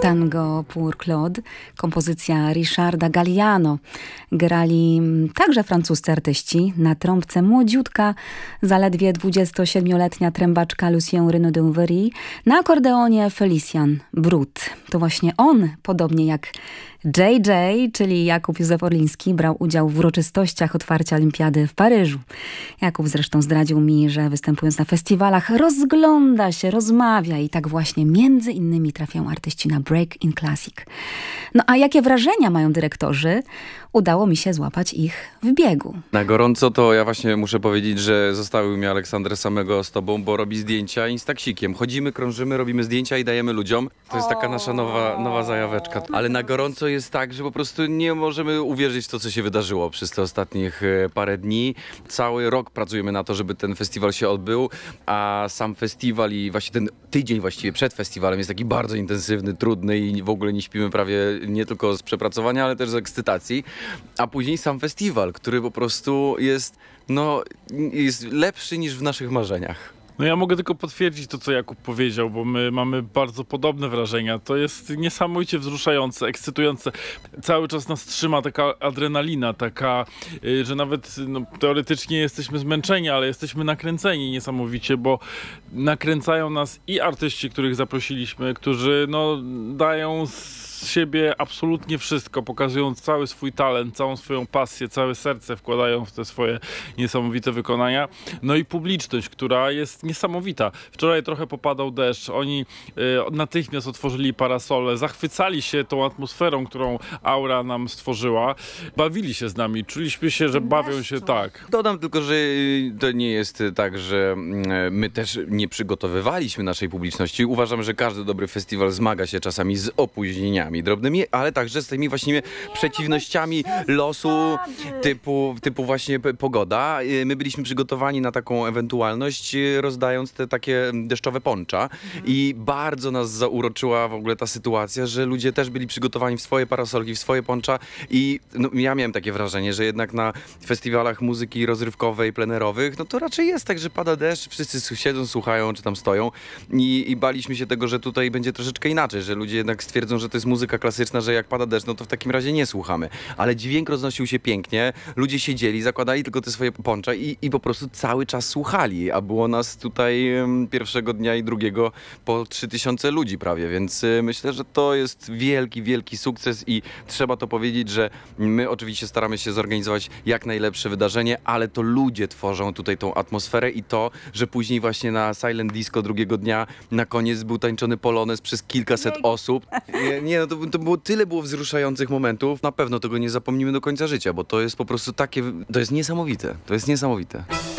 Tango pour Claude, kompozycja Richarda Galliano. Grali także francuscy artyści. Na trąbce młodziutka, zaledwie 27-letnia trębaczka Lucien Renaud-Denvery, na akordeonie Felician Brut. To właśnie on, podobnie jak JJ, czyli Jakub Józef Orliński, brał udział w uroczystościach otwarcia Olimpiady w Paryżu. Jakub zresztą zdradził mi, że występując na festiwalach rozgląda się, rozmawia i tak właśnie między innymi trafiają artyści na Break in Classic. No a jakie wrażenia mają dyrektorzy? Udało mi się złapać ich w biegu. Na gorąco to ja właśnie muszę powiedzieć, że zostawił mnie Aleksander samego z tobą, bo robi zdjęcia i z taksikiem. Chodzimy, krążymy, robimy zdjęcia i dajemy ludziom. To jest taka nasza nowa zajaweczka. Ale na gorąco jest tak, że po prostu nie możemy uwierzyć w to, co się wydarzyło przez te ostatnich parę dni. Cały rok pracujemy na to, żeby ten festiwal się odbył, a sam festiwal i właśnie ten tydzień właściwie przed festiwalem jest taki bardzo intensywny, trudny i w ogóle nie śpimy prawie nie tylko z przepracowania, ale też z ekscytacji. A później sam festiwal, który po prostu jest lepszy niż w naszych marzeniach. No ja mogę tylko potwierdzić to, co Jakub powiedział, bo my mamy bardzo podobne wrażenia. To jest niesamowicie wzruszające, ekscytujące. Cały czas nas trzyma taka adrenalina, taka, że nawet teoretycznie jesteśmy zmęczeni, ale jesteśmy nakręceni niesamowicie, bo nakręcają nas i artyści, których zaprosiliśmy, którzy dają z siebie absolutnie wszystko, pokazują cały swój talent, całą swoją pasję, całe serce wkładają w te swoje niesamowite wykonania. No i publiczność, która jest niesamowita. Wczoraj trochę popadał deszcz, oni natychmiast otworzyli parasole, zachwycali się tą atmosferą, którą Aura nam stworzyła. Bawili się z nami, czuliśmy się, że bawią się tak. Dodam tylko, że to nie jest tak, że my też nie przygotowywaliśmy naszej publiczności. Uważam, że każdy dobry festiwal zmaga się czasami z opóźnieniami drobnymi, ale także z tymi właśnie przeciwnościami losu typu właśnie pogoda. My byliśmy przygotowani na taką ewentualność, rozdając te takie deszczowe poncza i bardzo nas zauroczyła w ogóle ta sytuacja, że ludzie też byli przygotowani w swoje parasolki, w swoje poncza i ja miałem takie wrażenie, że jednak na festiwalach muzyki rozrywkowej, plenerowych, to raczej jest tak, że pada deszcz, wszyscy siedzą, słuchają, czy tam stoją i baliśmy się tego, że tutaj będzie troszeczkę inaczej, że ludzie jednak stwierdzą, że to jest muzyka klasyczna, że jak pada deszcz, to w takim razie nie słuchamy. Ale dźwięk roznosił się pięknie, ludzie siedzieli, zakładali tylko te swoje poncza i po prostu cały czas słuchali, a było nas tutaj pierwszego dnia i drugiego po 3000 ludzi prawie, więc myślę, że to jest wielki, wielki sukces i trzeba to powiedzieć, że my oczywiście staramy się zorganizować jak najlepsze wydarzenie, ale to ludzie tworzą tutaj tą atmosferę i to, że później właśnie na Silent Disco drugiego dnia na koniec był tańczony polonez przez kilkaset osób. Tyle było wzruszających momentów. Na pewno tego nie zapomnimy do końca życia, bo to jest po prostu to jest niesamowite. To jest niesamowite.